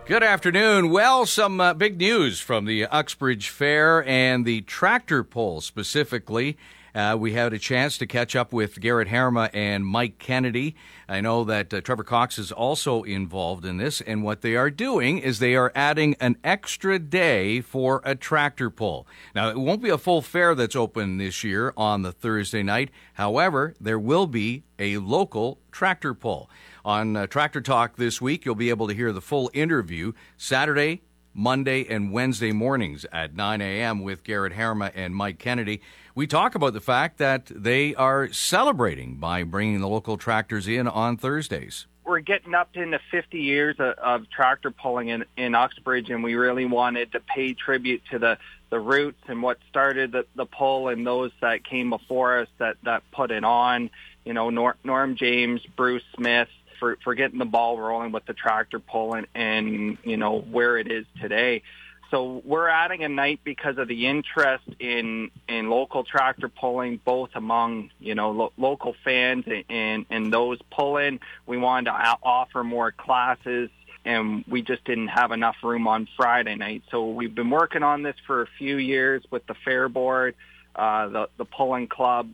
Good afternoon. Well, some big news from the Uxbridge Fair and the tractor pull specifically. We had a chance to catch up with Garrett Harima and Mike Kennedy. I know that Trevor Cox is also involved in this, and what they are doing is they are adding an extra day for a tractor pull. Now, it won't be a full fair that's open this year on the Thursday night. However, there will be a local tractor pull. On Tractor Talk this week, you'll be able to hear the full interview Saturday, Monday, and Wednesday mornings at 9 a.m. with Garrett Harima and Mike Kennedy. We talk about the fact that they are celebrating by bringing the local tractors in on Thursdays. We're getting up into 50 years of tractor pulling in Uxbridge, and we really wanted to pay tribute to the roots and what started the pull and those that came before us that put it on. You know, Norm James, Bruce Smith, for getting the ball rolling with the tractor pull and you know, where it is today. So we're adding a night because of the interest in local tractor pulling, both among, you know, local fans and those pulling. We wanted to offer more classes, and we just didn't have enough room on Friday night. So we've been working on this for a few years with the Fair Board, the Pulling Club,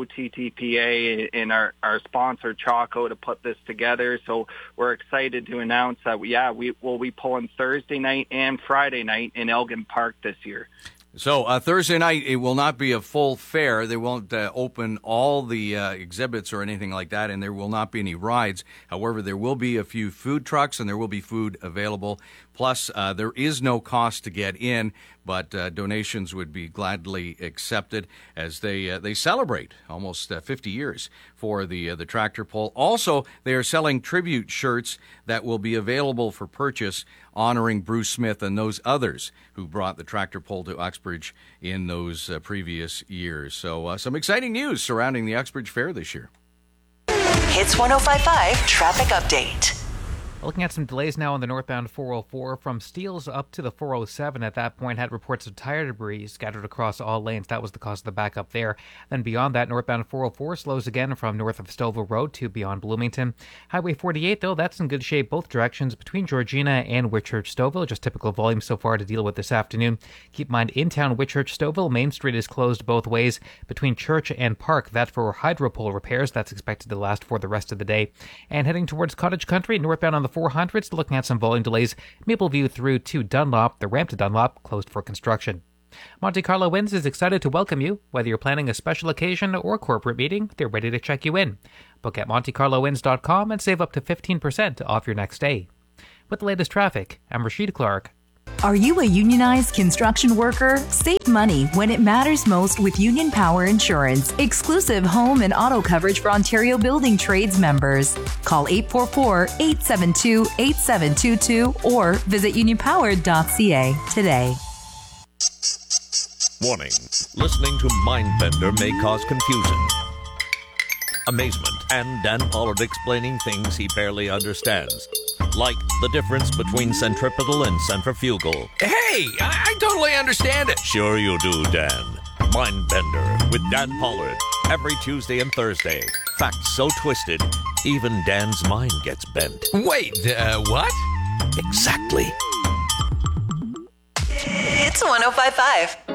OTTPA, and our sponsor Chaco to put this together. So we're excited to announce that we will be pulling Thursday night and Friday night in Elgin Park this year. So Thursday night, it will not be a full fair. They won't open all the exhibits or anything like that, and there will not be any rides. However, there will be a few food trucks, and there will be food available. Plus, there is no cost to get in, but donations would be gladly accepted as they celebrate almost 50 years for the tractor pull. Also, they are selling tribute shirts that will be available for purchase, honoring Bruce Smith and those others who brought the tractor pull to Uxbridge in those previous years. So some exciting news surrounding the Uxbridge Fair this year. Hits 105.5 traffic update. Looking at some delays now on the northbound 404 from Steeles up to the 407. At that point, had reports of tire debris scattered across all lanes. That was the cause of the backup there. Then beyond that, northbound 404 slows again from north of Stouffville Road to beyond Bloomington. Highway 48, though, that's in good shape both directions between Georgina and Whitchurch Stouffville. Just typical volume so far to deal with this afternoon. Keep in mind, in town Whitchurch Stouffville, Main Street is closed both ways between Church and Park. That for hydro pole repairs. That's expected to last for the rest of the day. And heading towards Cottage Country, northbound on the 400s, looking at some volume delays. Mapleview through to Dunlop, the ramp to Dunlop closed for construction. Monte Carlo Winds is excited to welcome you. Whether you're planning a special occasion or corporate meeting, they're ready to check you in. Book at MonteCarloWinds.com and save up to 15% off your next stay. With the latest traffic, I'm Rashid Clark. Are you a unionized construction worker? Save money when it matters most with Union Power Insurance. Exclusive home and auto coverage for Ontario Building Trades members. Call 844-872-8722 or visit unionpower.ca today. Warning. Listening to Mindbender may cause confusion, amazement, and Dan Pollard explaining things he barely understands. Like the difference between centripetal and centrifugal. Hey, I totally understand it. Sure you do, Dan. Mindbender with Dan Pollard. Every Tuesday and Thursday. Facts so twisted, even Dan's mind gets bent. Wait, what? Exactly. It's 105.5.